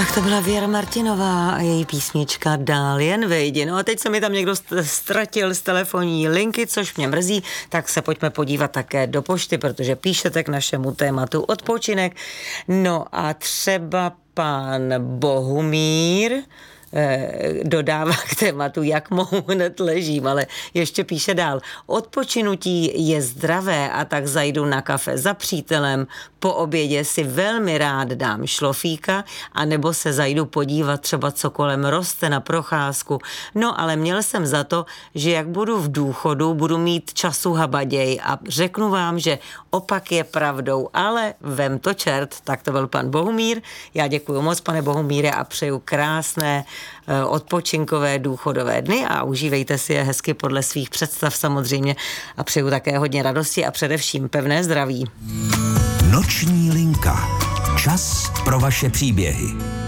Tak to byla Věra Martinová a její písnička Dál jen vejdi. No a teď se mi tam někdo ztratil z telefonní linky, což mě mrzí, tak se pojďme podívat také do pošty, protože píšete k našemu tématu odpočinek. No a třeba pan Bohumír dodává k tématu, jak mohu hned ležím, ale ještě píše dál. Odpočinutí je zdravé a tak zajdu na kafe za přítelem, po obědě si velmi rád dám šlofíka, anebo se zajdu podívat třeba, co kolem roste, na procházku. No ale měl jsem za to, že jak budu v důchodu, budu mít času habaděj a řeknu vám, že opak je pravdou, ale vem to čert. Tak to byl pan Bohumír. Já děkuji moc, pane Bohumíre, a přeju krásné odpočinkové důchodové dny a užívejte si je hezky podle svých představ samozřejmě a přeju také hodně radosti a především pevné zdraví. Noční linka. Čas pro vaše příběhy.